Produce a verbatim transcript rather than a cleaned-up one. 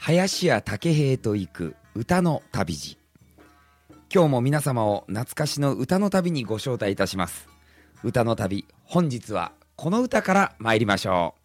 林家武平と行く歌の旅路。今日も皆様を懐かしの歌の旅にご招待いたします。歌の旅、本日はこの歌から参りましょう。